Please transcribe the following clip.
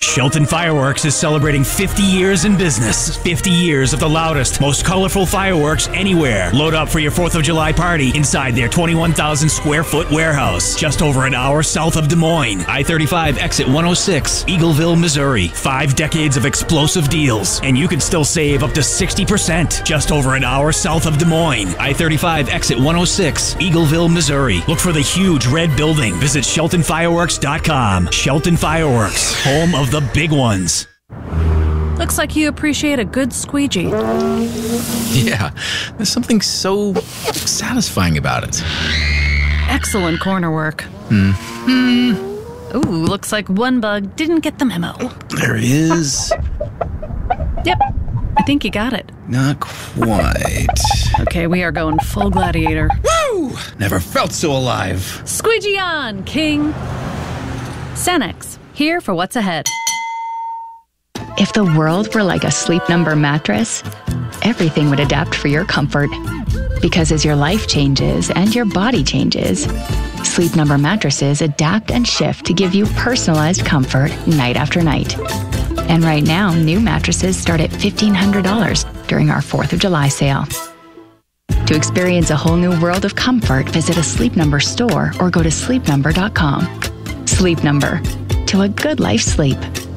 Shelton Fireworks is celebrating 50 years in business. 50 years of the loudest, most colorful fireworks anywhere. Load up for your 4th of July party inside their 21,000 square foot warehouse, just over an hour south of Des Moines. I-35 exit 106, Eagleville, Missouri. 5 decades of explosive deals, and you can still save up to 60%, just over an hour south of Des Moines. I-35 exit 106, Eagleville, Missouri. Look for the huge red building. Visit SheltonFireworks.com. Shelton Fireworks, home of the big ones. Looks like you appreciate a good squeegee. Yeah, there's something so satisfying about it. Excellent corner work. Ooh, looks like one bug didn't get the memo. There is. Yep, I think you got it. Not quite. Okay, we are going full gladiator. Woo! Never felt so alive. Squeegee on, King! Sanex, here for what's ahead. If the world were like a Sleep Number mattress, everything would adapt for your comfort. Because as your life changes and your body changes, Sleep Number mattresses adapt and shift to give you personalized comfort night after night. And right now, new mattresses start at $1,500 during our 4th of July sale. To experience a whole new world of comfort, visit a Sleep Number store or go to sleepnumber.com. Sleep Number. To a good life sleep.